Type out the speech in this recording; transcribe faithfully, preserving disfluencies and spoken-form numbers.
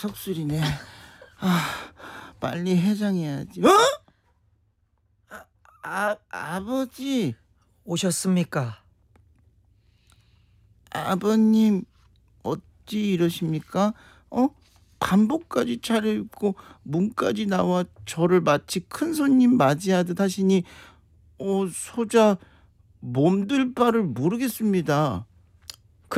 석술이네. 아, 빨리 해장해야지. 어? 아, 아 아버지. 오셨습니까? 아버님 어찌 이러십니까? 어? 간복까지 차려입고 문까지 나와 저를 마치 큰 손님 맞이하듯 하시니 어, 소자 몸둘 바를 모르겠습니다.